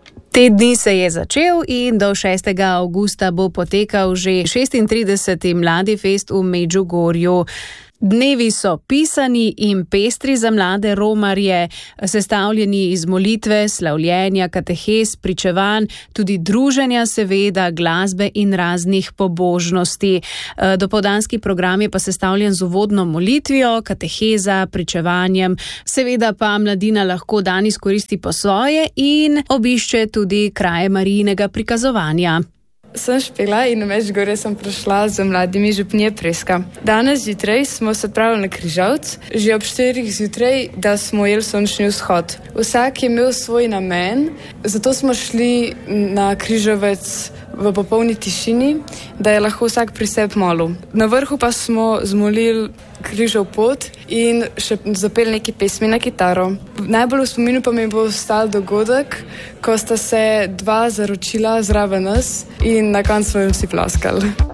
Te dni se je začel in do 6. avgusta bo potekal že 36. Mladi fest v Medžugorju. Dnevi so pisani in pestri za mlade romarje, sestavljeni iz molitve, slavljenja, katehes, pričevanj, tudi druženja seveda, glasbe in raznih pobožnosti. Dopoldanski program je pa sestavljen z uvodno molitvijo, kateheza, pričevanjem, seveda pa mladina lahko dan izkoristi po svoje in obišče tudi kraje Marijinega prikazovanja. Sem Špela in v Medžugorje sem prišla z mladimi župnije Preska. Danes zjutraj smo se odpravili na Križevec, že ob 4 zjutraj, da smo jeli sončni vzhod. Vsak je imel svoj namen, zato smo šli na Križevec v popolni tišini, da je lahko vsak pri sebi molil. Na vrhu pa smo zmolili križev pot in še zapeli neki pesmi na kitaro. Najbolj v spominu pa mi bo ostal dogodek, ko sta se dva zaročila zraven nas in na koncu smo jim vsi ploskali.